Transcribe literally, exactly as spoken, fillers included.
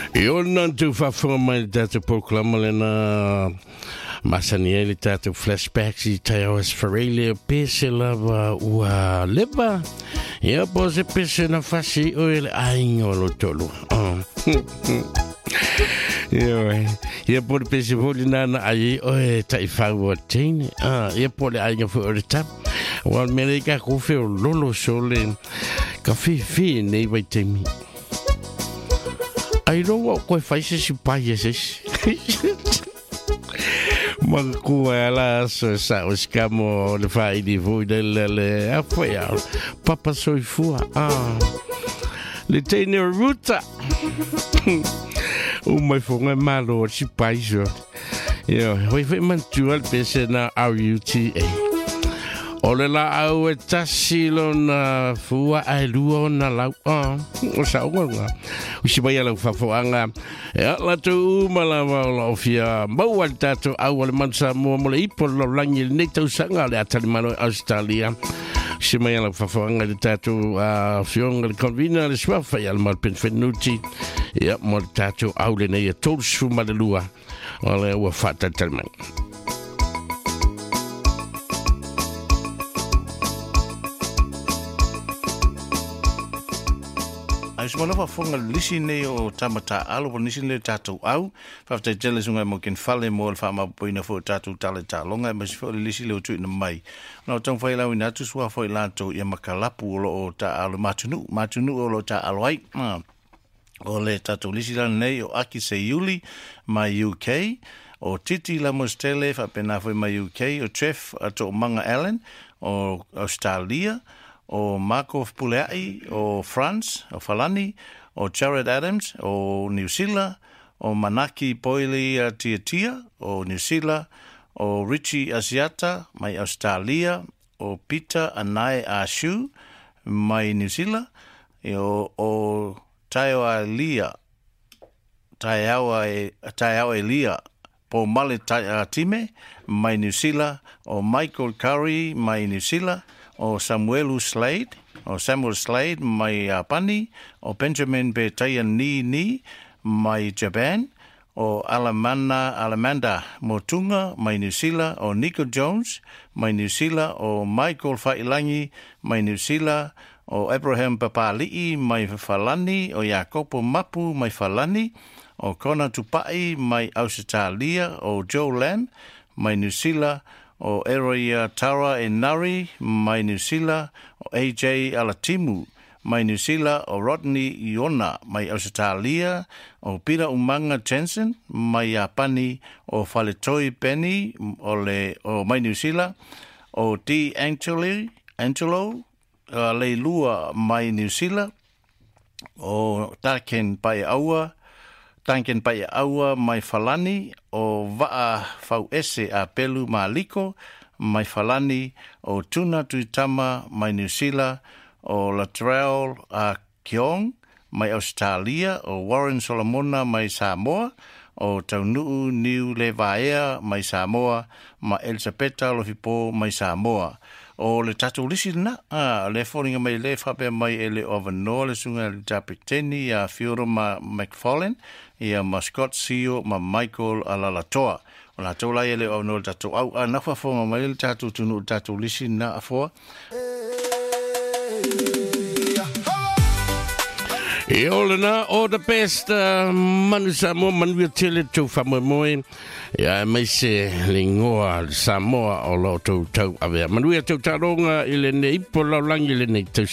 Io non tu fa forma dat proclama lena Masanieli tatu flashbacks i tayo Australia pese lava ua leva. Ia pose pese na fasi o ele aingolo tolu. Ia ia pole pese voli nana ai o e tai fau tini. Ah, ia pole ainga fu o tap. Wal mereka ko fe lolo sole ka fi fi nei vai temi. Ai rongo ko fai se si pai ese. Magkua la so sa oscamo le fai di voi delle le apoia papa soi fua ah le tene ruta o mai fonga malo si paiso io voi fe mantu al pese na R U T A ole la au e tasilo na fua ai luo na lau ah o sa o nga o si vai ala fafoanga e la tu mala la ofia mau al tato au le mansa mo mo le ipo lo langi ne tau sanga le atali mano Australia si mai ala fafoanga le tato a fiong le convina le swa fa al mal pen fenuti e mo tato au le ne tol su malua ole o fata talman. Ai sumana fa fonga lisi nei o tamata alo por nisi le tatu au fa te jele sunga mo ken fale mo fa ma poina fo tatu tale ta longa ma fo lisi le tu na mai no tong fa ila ina tu swa fo ila to ya makalapu o ta alo matunu matunu o lo ta alo ai o le tatu lisi la nei o aki se yuli mai U K o titi la mostele fa pena fo mai U K o chef to manga Allen o Australia o Marco Puleai o France o Falani o Jared Adams o New Zealand o Manaki Poili Tiatia o New Zealand o Richie Asiata mai Australia o Peter Anai Ashu mai New Zealand o o Taioa Elia Taioa Taioa Elia po male time mai New Zealand o Michael Curry mai New Zealand o Samuel Slade, o Samuel Slade mai Apani, o Benjamin Betayan Ni Ni mai Japan, o Alamana Alamanda Motunga mai New Zealand, o Nico Jones mai New Zealand, o Michael Failangi mai New Zealand, o Abraham Papali'i mai Falani, o Jacopo Mapu mai Falani, o Kona Tupai mai Australia, o Joe Land mai New Zealand, o Eroia Tara e Nari mai New Zealand, o A J Alatimu mai New Zealand, o Rodney Iona mai Australia, o Pira Umanga Jensen mai Apani, o Faletoi Penny o le o mai New Zealand, o D Angelo Angelo uh, Leilua mai New Zealand, o Taken Pai Aua Tanken pai aua mai Falani o Vaa Fau Ese a Pelu Maliko mai Falani o Tuna Tuitama mai New Zealand o Latrell a Kiong mai Australia o Warren Solomona mai Samoa o Taunuu New Levaea mai Samoa ma Elisabetta Lofipo mai Samoa o le tatu lisi na ah le foringa mai le fape mai ele ovano le sunga le tapiteni a Fiora ma McFarlane ia mascot sio ma Michael Alalatoa o la tola ele ovano le tatu au na fa fonga mai le tatu tunu tatu lisi na afo E ole na o the best uh, manu Samoa manu tele tu famo moi ya mai se lingoa Samoa o lo tu tu ave manu tu taronga ile nei po lo langi le nei